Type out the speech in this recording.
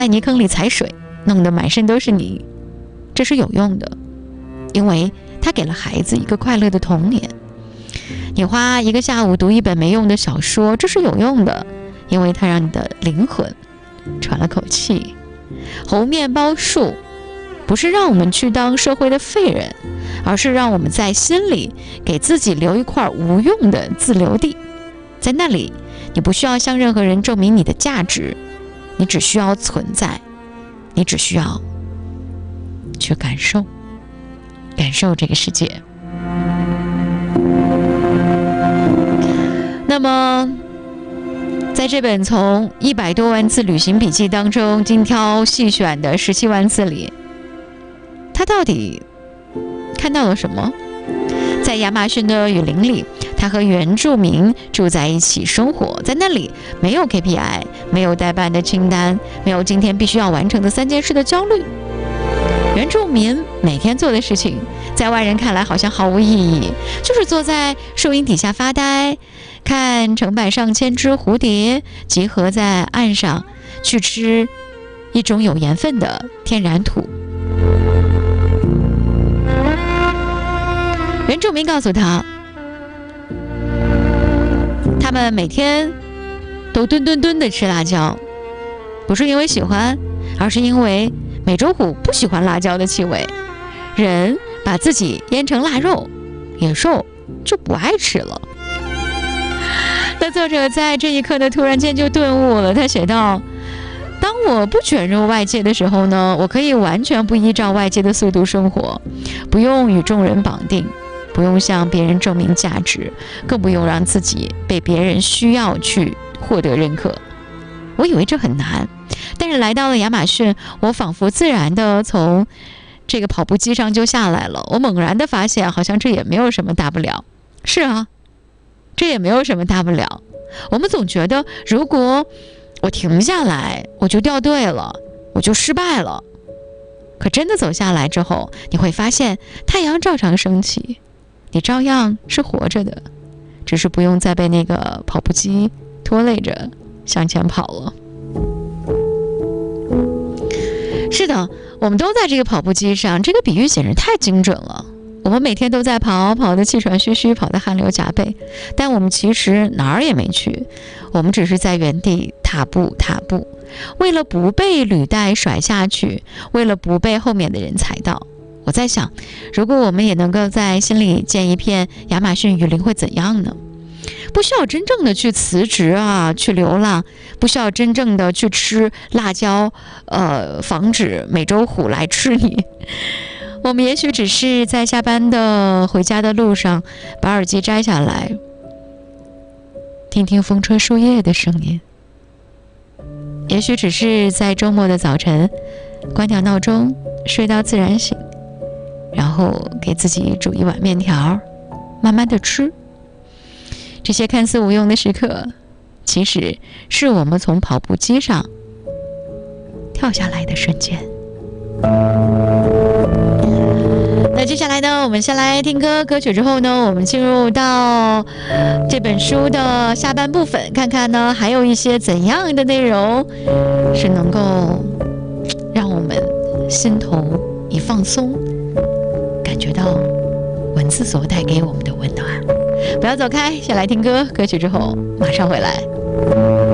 泥坑里踩水，弄得满身都是泥，这是有用的，因为它给了孩子一个快乐的童年。你花一个下午读一本没用的小说，这是有用的，因为它让你的灵魂喘了口气。猴面包树不是让我们去当社会的废人，而是让我们在心里给自己留一块无用的自留地，在那里你不需要向任何人证明你的价值，你只需要存在，你只需要去感受这个世界。那么在这本从100多万字旅行笔记当中精挑细选的17万字里，他到底看到了什么？在亚马逊的雨林里，他和原住民住在一起生活，在那里没有 KPI， 没有待办的清单，没有今天必须要完成的3件事的焦虑。原住民每天做的事情在外人看来好像毫无意义，就是坐在树荫底下发呆，看成百上千只蝴蝶集合在岸上，去吃一种有盐分的天然土。原住民告诉他，他们每天都吨的吃辣椒，不是因为喜欢，而是因为美洲虎不喜欢辣椒的气味。人把自己腌成腊肉，野兽就不爱吃了。那作者在这一刻呢，突然间就顿悟了，他写道，当我不卷入外界的时候呢，我可以完全不依照外界的速度生活，不用与众人绑定，不用向别人证明价值，更不用让自己被别人需要去获得认可。我以为这很难，但是来到了亚马逊，我仿佛自然地从这个跑步机上就下来了。我猛然地发现，好像这也没有什么大不了。是啊，这也没有什么大不了。我们总觉得，如果我停下来，我就掉队了，我就失败了。可真的走下来之后，你会发现太阳照常升起，你照样是活着的，只是不用再被那个跑步机拖累着向前跑了。是的，我们都在这个跑步机上，这个比喻简直太精准了。我们每天都在跑，跑得气喘吁吁，跑得汗流浃背，但我们其实哪儿也没去，我们只是在原地踏步，为了不被履带甩下去，为了不被后面的人踩到。我在想，如果我们也能够在心里建一片亚马逊雨林会怎样呢？不需要真正的去辞职啊，去流浪，不需要真正的去吃辣椒，防止美洲虎来吃你。我们也许只是在下班的回家的路上，把耳机摘下来，听听风吹树叶的声音。也许只是在周末的早晨，关掉闹钟，睡到自然醒，然后给自己煮一碗面条，慢慢的吃。这些看似无用的时刻，其实是我们从跑步机上跳下来的瞬间。那接下来呢，我们先来听歌曲之后呢，我们进入到这本书的下半部分，看看呢还有一些怎样的内容是能够让我们心头一放松，感觉到文字所带给我们的温暖。不要走开，先来听歌曲之后马上回来。